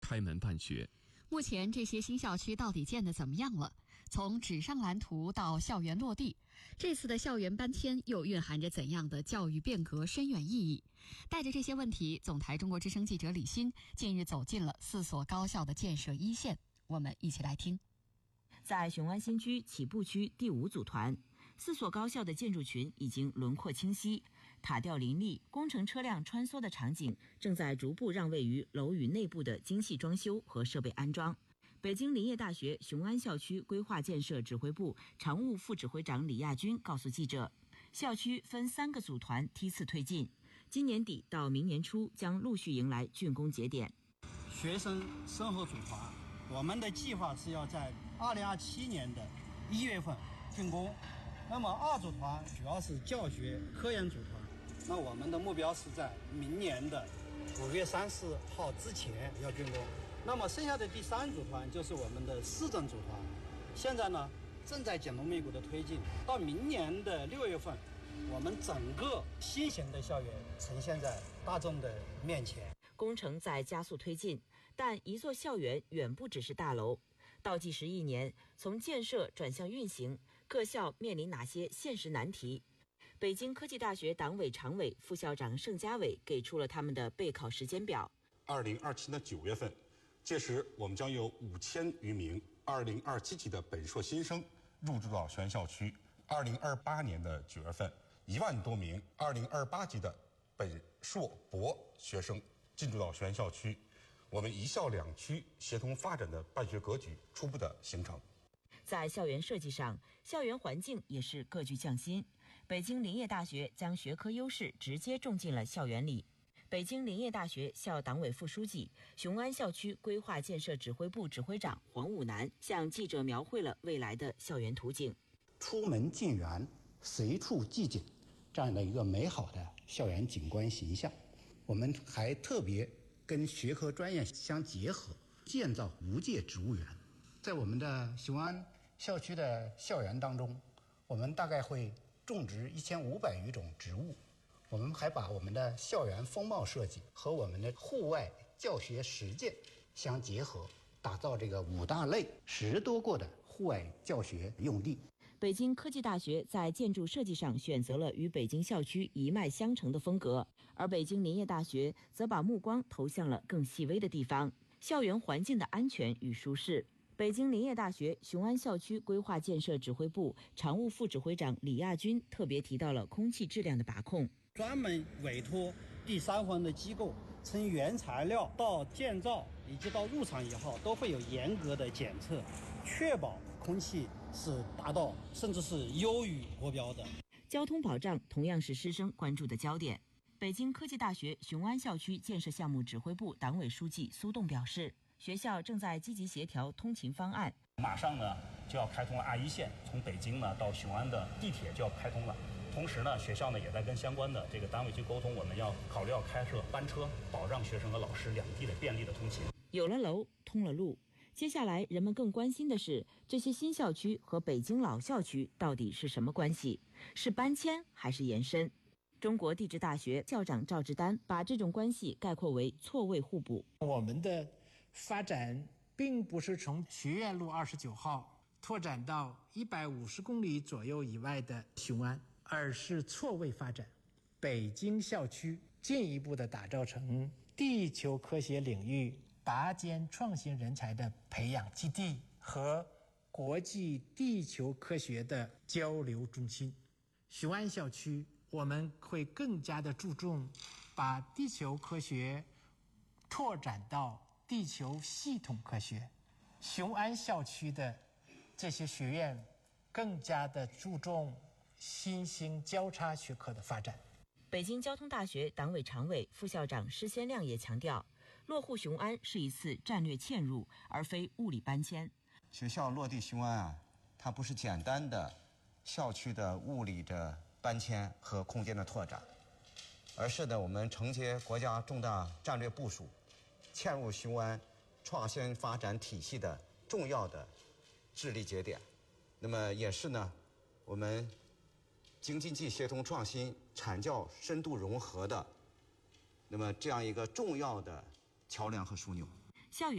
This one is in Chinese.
开门办学。 目前这些新校区到底建得怎么样了？从纸上蓝图到校园落地，这次的校园搬迁又蕴含着怎样的教育变革深远意义？带着这些问题，总台中国之声记者李欣近日走进了4所高校的建设一线，我们一起来听。 在雄安新区起步区第5组团，4所高校的建筑群已经轮廓清晰，塔吊林立，工程车辆穿梭的场景正在逐步让位于楼宇内部的精细装修和设备安装。北京林业大学雄安校区规划建设指挥部常务副指挥长李亚军告诉记者，校区分3个组团梯次推进，今年底到明年初将陆续迎来竣工节点。 学生生活组团，我们的计划是要在2027年的1月份竣工。那么2组团主要是教学科研组团，那我们的目标是在明年的5月30号之前要竣工。那么剩下的第3组团就是我们的市政组团，现在呢正在紧锣密鼓的推进，到明年的6月份，我们整个新型的校园呈现在大众的面前。 工程在加速推进，但一座校园远不只是大楼。倒计时1年，从建设转向运行，各校面临哪些现实难题？北京科技大学党委常委、副校长盛家伟给出了他们的备考时间表。 2027年9月份，届时我们将有5000余名2027级的本硕新生入驻到雄安校区。2028年的9月份，1万多名2028级的本硕博学生进驻到雄安校区。我们1校2区协同发展的办学格局初步的形成。 在校园设计上，校园环境也是各具匠心。北京林业大学将学科优势直接种进了校园里。北京林业大学校党委副书记、雄安校区规划建设指挥部指挥长黄武南向记者描绘了未来的校园图景。 出门进园，随处即景，这样的一个美好的校园景观形象。我们还特别跟学科专业相结合，建造无界植物园。在我们的雄安校区的校园当中，我们大概会种植1500余种植物。我们还把我们的校园风貌设计和我们的户外教学实践相结合，打造这个5大类10多个的户外教学用地。 北京科技大学在建筑设计上选择了与北京校区一脉相承的风格，而北京林业大学则把目光投向了更细微的地方，校园环境的安全与舒适。北京林业大学雄安校区规划建设指挥部常务副指挥长李亚军特别提到了空气质量的把控， 专门委托第3方的机构，从原材料到建造以及到入场以后，都会有严格的检测，确保空气是达到甚至是优于国标的。 交通保障同样是师生关注的焦点。北京科技大学雄安校区建设项目指挥部党委书记苏栋表示，学校正在积极协调通勤方案， 马上呢就要开通了21线，从北京呢到雄安的地铁就要开通了。同时呢，学校呢也在跟相关的这个单位去沟通，我们要考虑要开设班车，保障学生和老师两地的便利的通勤。 有了楼，通了路。接下来人们更关心的是，这些新校区和北京老校区到底是什么关系？是搬迁还是延伸？中国地质大学校长赵志丹把这种关系概括为错位互补。 我们的发展并不是从学院路29号拓展到150公里左右以外的雄安，而是错位发展。北京校区进一步的打造成地球科学领域拔尖创新人才的培养基地和国际地球科学的交流中心。雄安校区我们会更加的注重把地球科学拓展到地球系统科学。雄安校区的这些学院更加的注重新兴交叉学科的发展。 北京交通大学党委常委、副校长施先亮也强调，落户雄安是一次战略嵌入，而非物理搬迁。 学校落地雄安它不是简单的校区的物理的搬迁和空间的拓展，而是我们承接国家重大战略部署，嵌入雄安创新发展体系的重要的智力节点。那么也是我们京津冀协同创新、产教深度融合的那么这样一个重要的桥梁和枢纽。